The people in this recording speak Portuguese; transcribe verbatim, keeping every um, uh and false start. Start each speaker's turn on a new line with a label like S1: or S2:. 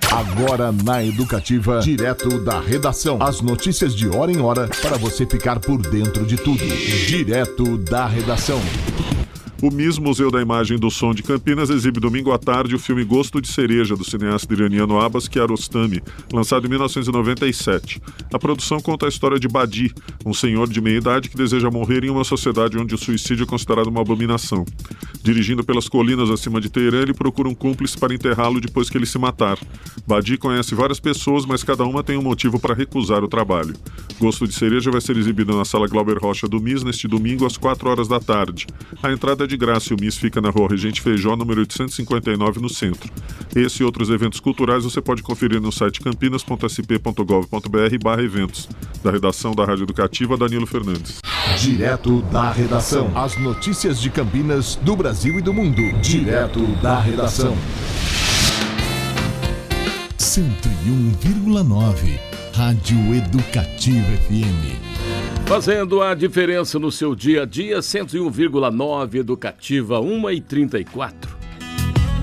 S1: Agora na Educativa, direto da redação. As notícias de hora em hora para você ficar por dentro de tudo. Direto da redação.
S2: O M I S Museu da Imagem e do Som de Campinas exibe domingo à tarde o filme Gosto de Cereja, do cineasta iraniano Abbas Kiarostami, lançado em mil novecentos e noventa e sete. A produção conta a história de Badi, um senhor de meia-idade que deseja morrer em uma sociedade onde o suicídio é considerado uma abominação. Dirigindo pelas colinas acima de Teherã, ele procura um cúmplice para enterrá-lo depois que ele se matar. Badi conhece várias pessoas, mas cada uma tem um motivo para recusar o trabalho. Gosto de Cereja vai ser exibido na Sala Glauber Rocha do M I S neste domingo às quatro horas da tarde. A entrada é de graça e o M I S fica na Rua Regente Feijó, número oitocentos e cinquenta e nove, no centro. Esse e outros eventos culturais você pode conferir no site campinas ponto s p ponto gov ponto b r barra eventos. Da redação da Rádio Educativa, Danilo Fernandes.
S1: Direto da redação. As notícias de Campinas, do Brasil e do mundo. Direto da redação.
S3: cento e um vírgula nove Rádio Educativa F M.
S4: Fazendo a diferença no seu dia a dia, cento e um vírgula nove Educativa, uma e trinta e quatro.